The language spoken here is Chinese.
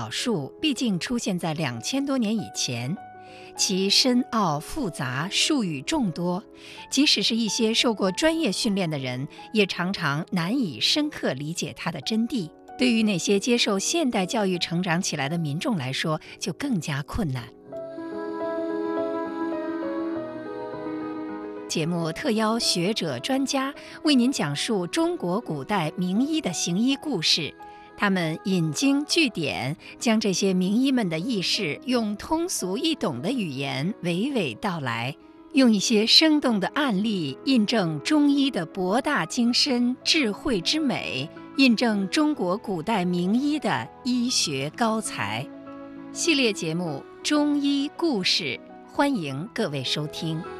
少数毕竟出现在2000多年以前，其深奥复杂，术语众多，即使是一些受过专业训练的人，也常常难以深刻理解它的真谛。对于那些接受现代教育成长起来的民众来说，就更加困难。节目特邀学者专家为您讲述中国古代名医的行医故事，他们引经据典，将这些名医们的轶事用通俗易懂的语言娓娓道来，用一些生动的案例印证中医的博大精深、智慧之美，印证中国古代名医的医学高才。系列节目《中医故事》，欢迎各位收听。